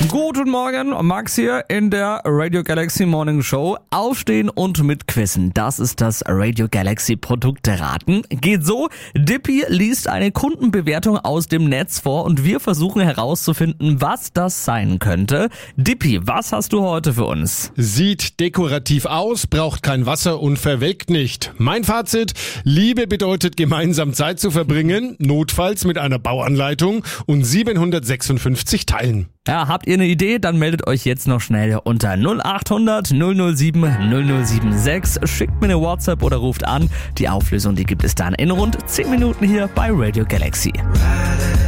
Guten Morgen, Max hier in der Radio Galaxy Morning Show. Aufstehen und mitquissen, das ist das Radio Galaxy Produkteraten. Geht so, Dippy liest eine Kundenbewertung aus dem Netz vor und wir versuchen herauszufinden, was das sein könnte. Dippy, was hast du heute für uns? Sieht dekorativ aus, braucht kein Wasser und verwelkt nicht. Mein Fazit: Liebe bedeutet gemeinsam Zeit zu verbringen, notfalls mit einer Bauanleitung und 756 Teilen. Ja, habt ihr eine Idee? Dann meldet euch jetzt noch schnell unter 0800 007 0076. Schickt mir eine WhatsApp oder ruft an. Die Auflösung, die gibt es dann in rund 10 Minuten hier bei Radio Galaxy.